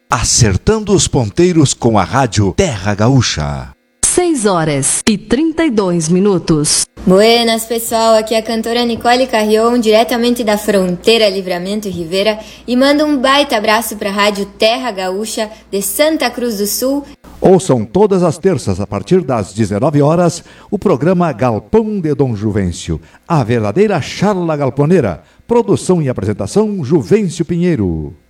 Acertando os ponteiros com a rádio Terra Gaúcha. 6h32. Buenas, pessoal, aqui é a cantora Nicole Carrion, diretamente da fronteira Livramento e Rivera, e manda um baita abraço para a rádio Terra Gaúcha de Santa Cruz do Sul. Ouçam todas as terças, a partir das 19 horas, o programa Galpão de Dom Juvencio, a verdadeira charla galponeira. Produção e apresentação, Juvencio Pinheiro.